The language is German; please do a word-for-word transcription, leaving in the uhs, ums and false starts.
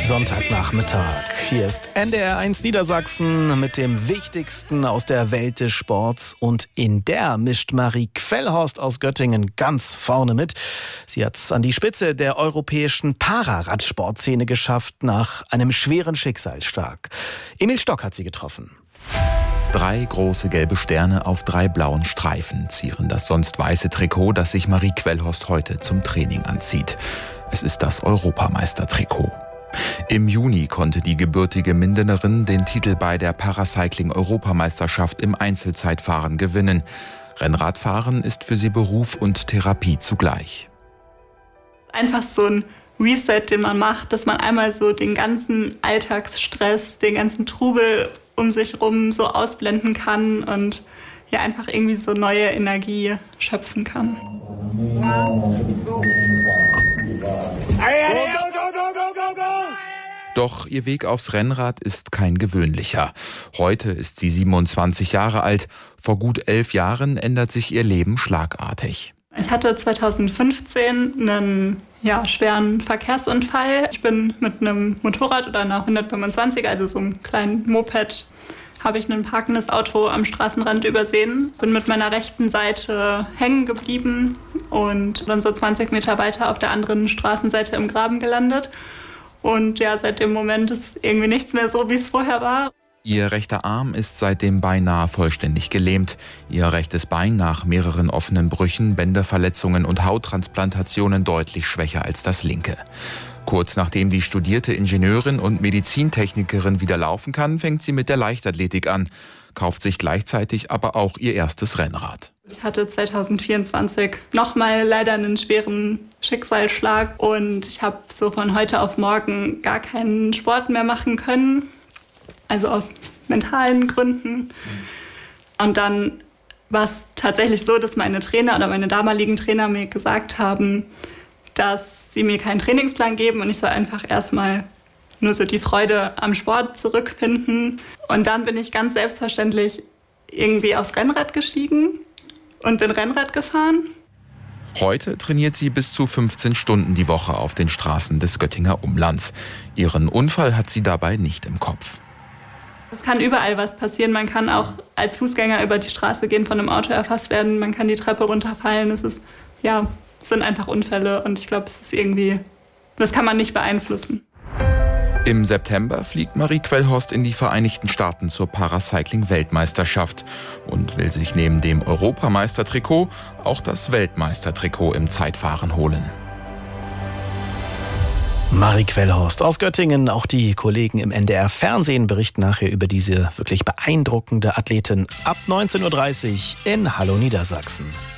Sonntagnachmittag. Hier ist N D R eins Niedersachsen mit dem Wichtigsten aus der Welt des Sports. Und in der mischt Marie Quellhorst aus Göttingen ganz vorne mit. Sie hat es an die Spitze der europäischen Pararadsportszene geschafft nach einem schweren Schicksalsschlag. Emil Stock hat sie getroffen. Drei große gelbe Sterne auf drei blauen Streifen zieren das sonst weiße Trikot, das sich Marie Quellhorst heute zum Training anzieht. Es ist das Europameistertrikot. Im Juni konnte die gebürtige Mindenerin den Titel bei der Paracycling-Europameisterschaft im Einzelzeitfahren gewinnen. Rennradfahren ist für sie Beruf und Therapie zugleich. Einfach so ein Reset, den man macht, dass man einmal so den ganzen Alltagsstress, den ganzen Trubel um sich rum so ausblenden kann und ja einfach irgendwie so neue Energie schöpfen kann. Doch ihr Weg aufs Rennrad ist kein gewöhnlicher. Heute ist sie siebenundzwanzig Jahre alt. Vor gut elf Jahren ändert sich ihr Leben schlagartig. Ich hatte zweitausendfünfzehn einen ja, schweren Verkehrsunfall. Ich bin mit einem Motorrad oder einer hundertfünfundzwanzig, also so einem kleinen Moped, habe ich ein parkendes Auto am Straßenrand übersehen. Bin mit meiner rechten Seite hängen geblieben und dann so zwanzig Meter weiter auf der anderen Straßenseite im Graben gelandet. Und ja, seit dem Moment ist irgendwie nichts mehr so, wie es vorher war. Ihr rechter Arm ist seitdem beinahe vollständig gelähmt. Ihr rechtes Bein nach mehreren offenen Brüchen, Bänderverletzungen und Hauttransplantationen deutlich schwächer als das linke. Kurz nachdem die studierte Ingenieurin und Medizintechnikerin wieder laufen kann, fängt sie mit der Leichtathletik an, kauft sich gleichzeitig aber auch ihr erstes Rennrad. Ich hatte zweitausendvierundzwanzig nochmal leider einen schweren Schicksalsschlag und ich habe so von heute auf morgen gar keinen Sport mehr machen können. Also aus mentalen Gründen. Und dann war es tatsächlich so, dass meine Trainer oder meine damaligen Trainer mir gesagt haben, dass sie mir keinen Trainingsplan geben und ich soll einfach erstmal nur so die Freude am Sport zurückfinden. Und dann bin ich ganz selbstverständlich irgendwie aufs Rennrad gestiegen und bin Rennrad gefahren. Heute trainiert sie bis zu fünfzehn Stunden die Woche auf den Straßen des Göttinger Umlands. Ihren Unfall hat sie dabei nicht im Kopf. Es kann überall was passieren. Man kann auch als Fußgänger über die Straße gehen, von einem Auto erfasst werden. Man kann die Treppe runterfallen. Es ist, ja, es sind einfach Unfälle und ich glaube, es ist irgendwie, das kann man nicht beeinflussen. Im September fliegt Marie Quellhorst in die Vereinigten Staaten zur Paracycling-Weltmeisterschaft und will sich neben dem Europameistertrikot auch das Weltmeistertrikot im Zeitfahren holen. Marie Quellhorst aus Göttingen. Auch die Kollegen im N D R Fernsehen berichten nachher über diese wirklich beeindruckende Athletin ab neunzehn Uhr dreißig in Hallo Niedersachsen.